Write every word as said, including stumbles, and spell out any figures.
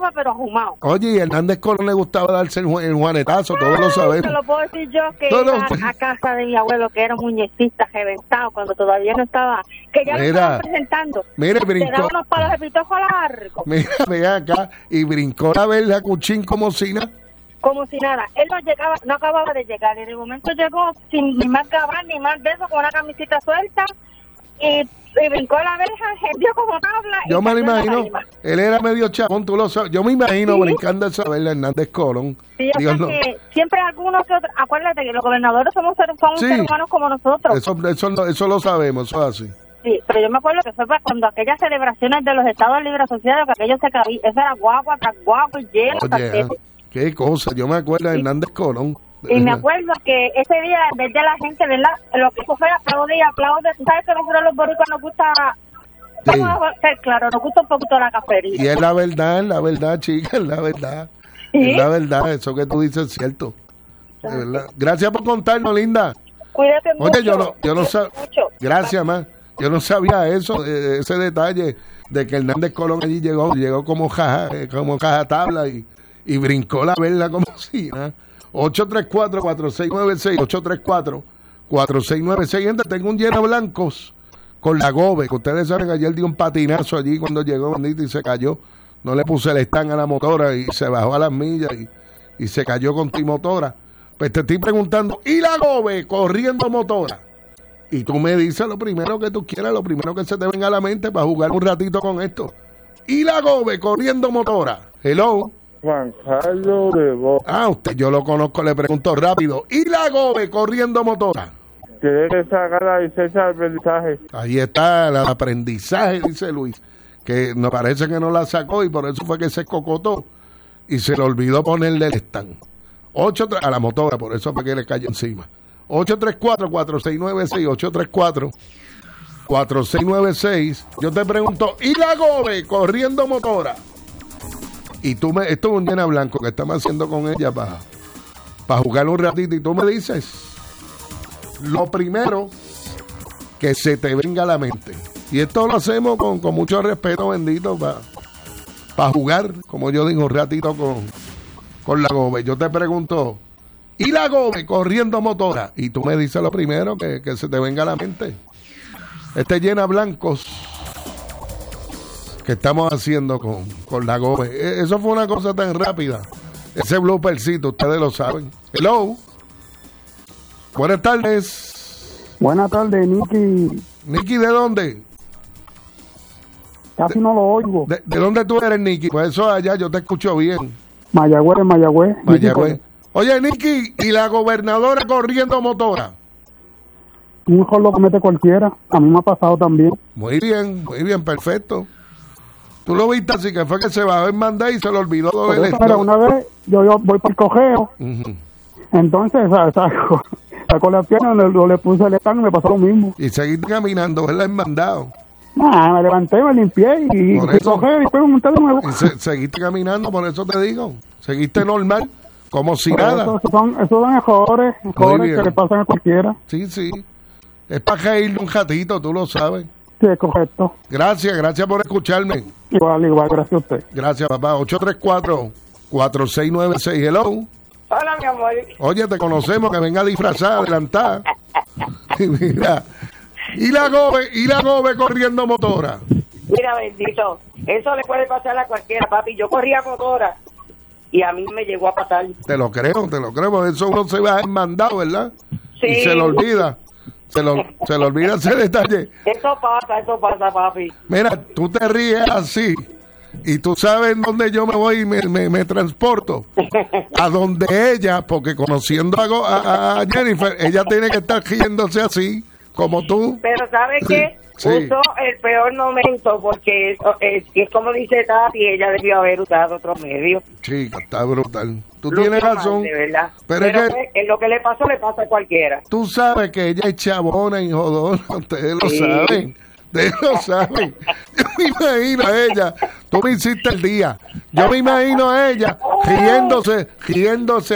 guagua, pero ahumado. Oye, y Hernández Colón le gustaba darse el, ju- el juanetazo, todos lo sabemos. Te lo puedo decir yo, que No, no, iba pues. a casa de mi abuelo, que era un muñequista reventado, cuando todavía no estaba, que ya lo Mira, estaban presentando. mire, Le brincó. daba unos palos de pitojo largo, Mira, ve acá, y brincó la verla cuchín como si nada. como si nada. Él no llegaba, no acababa de llegar, y de momento llegó sin ni más gabán, ni más de eso, con una camisita suelta, y, y brincó la verja, se dio como tabla. y Yo me lo cayó en la imagino, tarima. él era medio chabón, tú lo sabes. Yo me imagino Sí. brincando esa verla Hernández Colón. Sí, o Dios sea no. que siempre algunos que otros, acuérdate que los gobernadores somos seres, somos Sí. seres humanos como nosotros. Eso, eso, lo- eso lo sabemos, eso es así. Sí, pero yo me acuerdo que fue para cuando aquellas celebraciones de los estados libres asociados, que aquello se cabía, eso era guagua tras guagua y lleno, Oye, tarjeta. qué cosa, yo me acuerdo de Sí. Hernández Colón. Y me acuerdo que ese día, en vez de la gente, ¿verdad? Lo que hizo fue aplaudir, aplaudir. Tú sabes que nosotros los boricuas nos gusta, Sí. vamos a ser claro, nos gusta un poquito la cafetería. Y es la verdad, la verdad, chica, es la verdad. Sí. Es la verdad, eso que tú dices es cierto. De verdad. Gracias por contarnos, linda. Cuídate mucho. Oye, yo no, yo no sabía. mucho. Gracias, ma. Yo no sabía eso, eh, ese detalle de que Hernández Colón allí llegó, llegó como caja, eh, como caja tabla y, y brincó la verla como si nada. ocho tres cuatro, cuatro seis nueve seis, ocho tres cuatro, cuatro seis nueve seis. Gente, tengo un lleno blancos con la gobe, que ustedes saben que ayer dio un patinazo allí cuando llegó Bendito y se cayó. No le puse el stand a la motora y se bajó a las millas y, y se cayó con ti motora. Pues te estoy preguntando, ¿y la gobe corriendo motora? Y tú me dices lo primero que tú quieras, lo primero que se te venga a la mente para jugar un ratito con esto. ¿Y la gobe corriendo motora? Hello. Juan Carlos de Bo. Ah, usted, yo lo conozco, le pregunto rápido. ¿Y la gobe corriendo motora? Tiene que sacar la licencia de aprendizaje. Ahí está el aprendizaje, dice Luis, que nos parece que no la sacó y por eso fue que se cocotó y se le olvidó ponerle el stand. ocho a la motora, por eso fue que le cayó encima. ocho tres cuatro, cuatro seis nueve seis, ocho tres cuatro, cuatro seis nueve seis. Yo te pregunto, ¿y la gobe corriendo motora? Y tú me, esto es un llena blanco que estamos haciendo con ella para para jugar un ratito y tú me dices lo primero que se te venga a la mente. Y esto lo hacemos con, con mucho respeto, bendito, para pa jugar, como yo digo, un ratito con, con la gobe. Yo te pregunto, ¿y la gobe corriendo motora? Y tú me dices lo primero que, que se te venga a la mente. Este llena blancos que estamos haciendo con, con la gobe. E- Eso fue una cosa tan rápida. Ese bloopercito, ustedes lo saben. Hello. Buenas tardes. Buenas tardes, Nicky. Nicky, ¿de dónde? Casi no lo oigo. ¿De, de dónde tú eres, Nicky? Pues eso allá, yo te escucho bien. Mayagüez, Mayagüez. Mayagüez. Oye, Nicky, ¿y la gobernadora corriendo motora? Un mejor lo comete cualquiera. A mí me ha pasado también. Muy bien, muy bien, perfecto. Tú lo viste así, que fue que se bajó en mandar y se le olvidó todo Por el eso, mira, una vez yo, yo voy por el cojeo, Ujú. entonces sa- saco, saco la pierna, le, le puse el stand y me pasó lo mismo. Y seguiste caminando, ¿verdad? En mandado. Nada, me levanté, me limpié y Por fui eso. cojeo y después me monté de nuevo. Y se- seguiste caminando, por eso te digo. Seguiste normal, como si Por nada. eso, esos son, esos son errores, errores bien. que le pasan a cualquiera. Sí, sí. Es para reírle un ratito, tú lo sabes. Sí, es correcto. Gracias, gracias por escucharme. Igual, igual, gracias a usted. Gracias, papá. ocho tres cuatro, cuatro seis nueve seis. Hello. Hola, mi amor. Oye, te conocemos, que venga disfrazada, adelantada. Y mira. Y la gobe, y la gobe corriendo motora. Mira, bendito, eso le puede pasar a cualquiera, papi. Yo corría motora y a mí me llegó a pasar. Te lo creo, te lo creo, porque eso uno se va en mandado, ¿verdad? Sí. Y se lo olvida. Se lo, se le olvida ese detalle. Eso pasa, eso pasa, papi. Mira, tú te ríes así y tú sabes dónde yo me voy y me, me, me transporto. A donde ella, porque conociendo a, Go- a, a Jennifer, ella tiene que estar riéndose así, como tú. Pero ¿sabe qué? Sí. Usó el peor momento porque es, es, es como dice Tati, ella debió haber usado otro medio. Chica, está brutal. Tú Lució tienes mal, razón. de verdad. Pero, Pero, es que pues, en lo que le pasó, le pasa a cualquiera. tú sabes que ella es chabona y jodona. Ustedes lo Sí. saben. Ustedes lo saben. Yo me imagino a ella. Tú me hiciste el día. Yo me imagino a ella riéndose, riéndose